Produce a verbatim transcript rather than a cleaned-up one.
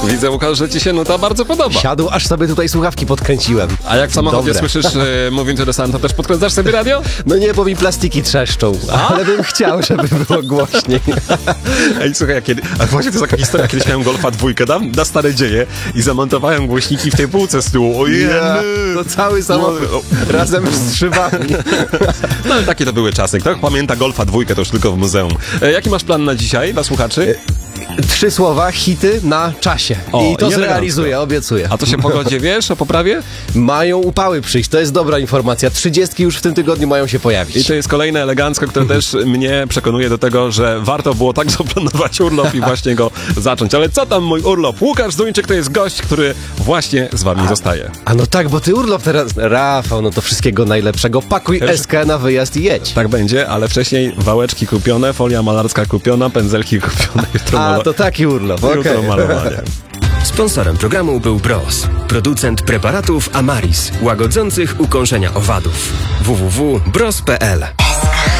Widzę, Łukasz, że ci się nuta bardzo podoba. Siadł, aż sobie tutaj słuchawki podkręciłem. A jak w samochodzie Dobre. słyszysz e, mówiąc interesant, to też podkręcasz sobie radio? No nie, bo mi plastiki trzeszczą, ale bym chciał, żeby było głośniej. Ej, słuchaj, ja kiedy, a właśnie to jest taka historia, kiedyś miałem Golfa dwójkę, dam na stare dzieje i zamontowałem głośniki w tej półce z tyłu. Ojej! To cały samochód No, razem z szybami. no ale takie to były czasy. Kto pamięta Golfa dwójkę, to już tylko w muzeum. E, jaki masz plan na dzisiaj dla słuchaczy? Trzy słowa, hity na czasie. O, I to elegancko. zrealizuję, obiecuję. A to się pogodzie wiesz o poprawie? Mają upały przyjść, to jest dobra informacja. Trzydziestki już w tym tygodniu mają się pojawić. I to jest kolejne elegancko, które też mnie przekonuje do tego, że warto było tak zaplanować urlop i właśnie go zacząć. Ale co tam mój urlop? Łukasz Zduńczyk to jest gość, który właśnie z wami zostaje. A no tak, bo ty urlop teraz... Rafał, no to wszystkiego najlepszego. Pakuj Też- S K na wyjazd i jedź. Tak będzie, ale wcześniej wałeczki kupione, folia malarska kupiona, pędzelki kupione. Jutro, A, malo- to taki urlop, okej. jutro malowanie. Sponsorem programu był Bros, producent preparatów Amaris, łagodzących ukąszenia owadów. w w w kropka bros kropka p l